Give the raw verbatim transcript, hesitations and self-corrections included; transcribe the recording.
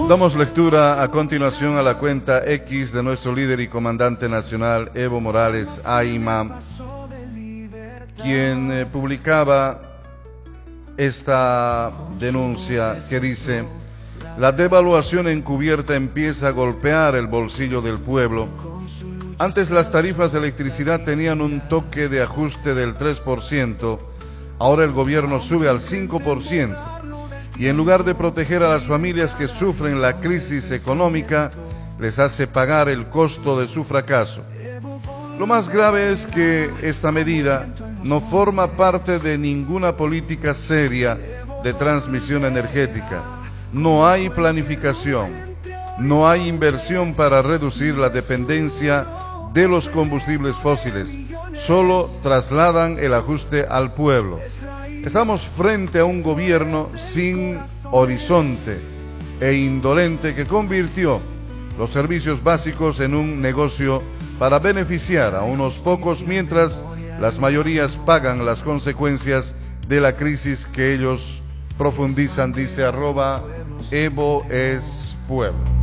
Damos lectura a continuación a la cuenta X de nuestro líder y comandante nacional Evo Morales Ayma, quien eh, publicaba esta denuncia que dice: la devaluación encubierta empieza a golpear el bolsillo del pueblo. Antes las tarifas de electricidad tenían un toque de ajuste del tres por ciento, ahora el gobierno sube al cinco por ciento. Y en lugar de proteger a las familias que sufren la crisis económica, les hace pagar el costo de su fracaso. Lo más grave es que esta medida no forma parte de ninguna política seria de transmisión energética. No hay planificación, no hay inversión para reducir la dependencia de los combustibles fósiles, solo trasladan el ajuste al pueblo. Estamos frente a un gobierno sin horizonte e indolente que convirtió los servicios básicos en un negocio para beneficiar a unos pocos mientras las mayorías pagan las consecuencias de la crisis que ellos profundizan, dice arroba Evo es Pueblo.